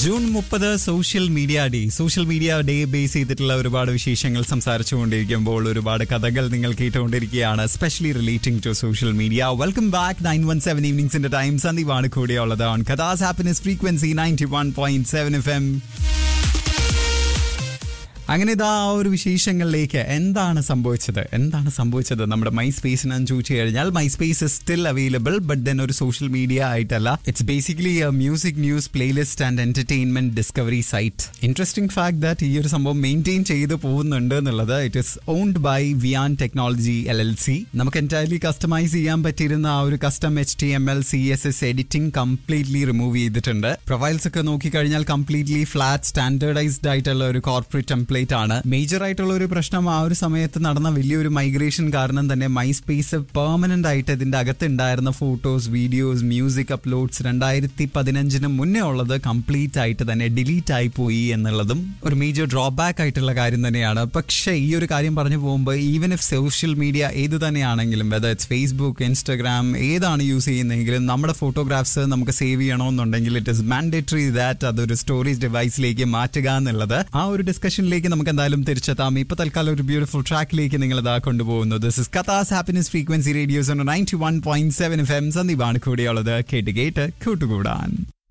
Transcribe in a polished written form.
June 30 social media day base ചെയ്തിട്ടുള്ള ഒരുപാട് വിശേഷങ്ങൾ സംസാരിച്ചുകൊണ്ടിരിക്കുമ്പോൾ ഒരുപാട് കഥകൾ നിങ്ങൾ കേട്ടുകൊണ്ടിരിക്കുകയാണ്, specially relating to social media. Welcome back 917 ഈവനിങ്സിന്റെ time. സന്ദീപാണ് കൂടെയുള്ളത് ഓൺ കഥാസ് ഹാപ്പിനെസ് ഫ്രീക്വൻസി 91.7 FM. അങ്ങനെ ഇതാ ഒരു വിശേഷങ്ങളിലേക്ക്. എന്താണ് സംഭവിച്ചത് നമ്മുടെ മൈ സ്പേസിന് ചോദിച്ചു കഴിഞ്ഞാൽ, my space is still available, but then ഒരു സോഷ്യൽ മീഡിയ ആയിട്ടല്ല. It's basically music news playlist and entertainment discovery site. Interesting fact that ഈ ഒരു സംഭവം മെയിൻറ്റെയിൻ ചെയ്ത് പോകുന്നുണ്ട് എന്നുള്ളത്. It is owned by വിയാൻ technology LLC. നമുക്ക് എൻറ്റയർലി കസ്റ്റമൈസ് ചെയ്യാൻ പറ്റിയിരുന്ന ആ ഒരു custom HTML CSS editing completely remove ചെയ്തിട്ടുണ്ട്. പ്രൊഫൈൽസ് ഒക്കെ നോക്കിക്കഴിഞ്ഞാൽ കംപ്ലീറ്റ്ലി ഫ്ലാറ്റ് സ്റ്റാൻഡേർഡൈസ്ഡ് ആയിട്ടുള്ള ഒരു കോർപ്പറേറ്റ് ടെംപ്ലേറ്റ് ആണ്. മേജർ ആയിട്ടുള്ള ഒരു പ്രശ്നം ആ ഒരു സമയത്ത് നടന്ന വലിയൊരു മൈഗ്രേഷൻ കാരണം തന്നെ മൈ സ്പേസ് പെർമനന്റ് ആയിട്ട് ഇതിന്റെ അകത്തുണ്ടായിരുന്ന ഫോട്ടോസ്, വീഡിയോസ്, മ്യൂസിക് അപ്ലോഡ്സ് 2015 മുന്നേ ഉള്ളത് കംപ്ലീറ്റ് ആയിട്ട് തന്നെ ഡിലീറ്റ് ആയി പോയി എന്നുള്ളതും ഒരു മേജർ ഡ്രോബാക്ക് ആയിട്ടുള്ള കാര്യം തന്നെയാണ്. പക്ഷേ ഈ ഒരു കാര്യം പറഞ്ഞു പോകുമ്പോൾ, ഈവൻ ഇഫ് സോഷ്യൽ മീഡിയ ഏത് തന്നെയാണെങ്കിലും, വെദർ ഇറ്റ്സ് ഫേസ്ബുക്ക്, ഇൻസ്റ്റാഗ്രാം, ഏതാണ് യൂസ് ചെയ്യുന്നതെങ്കിലും നമ്മുടെ ഫോട്ടോഗ്രാഫ്സ് നമുക്ക് സേവ് ചെയ്യണമെന്നുണ്ടെങ്കിൽ ഇറ്റ് ഇസ് മാൻഡേറ്ററി ദാറ്റ് അതൊരു സ്റ്റോറേജ് ഡിവൈസിലേക്ക് മാറ്റുക എന്നുള്ളത്. ആ ഒരു ഡിസ്കഷനിലേക്ക് നമുക്ക് എന്തായാലും തിരിച്ചെത്താം. ഇപ്പൊ തൽക്കാലം ഒരു ബ്യൂട്ടിഫുൾ ട്രാക്കിലേക്ക് നിങ്ങൾ ഇതാ കൊണ്ടുപോകുന്നു. This is കഥാസ് happiness frequency radios 91.7 FM. സന്ദീപാണ് കൂടെയുള്ളത്. കേട്ട് കൂട്ടുകൂടാൻ.